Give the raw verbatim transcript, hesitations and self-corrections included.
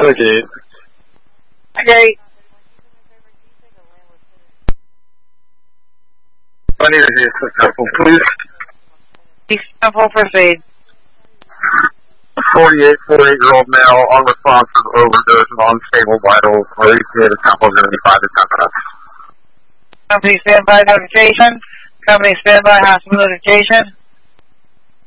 Okay. Okay. I need to do a successful, please. Successful, proceed. forty-eight, forty-eight-year-old male, unresponsive, overdose, non-stable vitals, radiated sample seventy-five to ten minutes. Company standby notification. Company standby hospital notification.